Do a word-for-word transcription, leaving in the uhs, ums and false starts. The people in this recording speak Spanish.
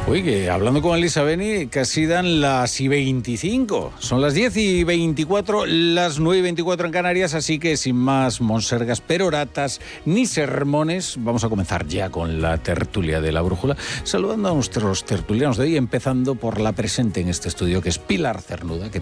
Uy, que hablando con Elisa Beni, casi dan las y veinticinco. Son las diez y veinticuatro, las nueve y veinticuatro en Canarias, así que sin más monsergas, peroratas ni sermones, vamos a comenzar ya con la tertulia de la brújula, saludando a nuestros tertulianos de hoy, empezando por la presente en este estudio, que es Pilar Cernuda. ¿Qué tal?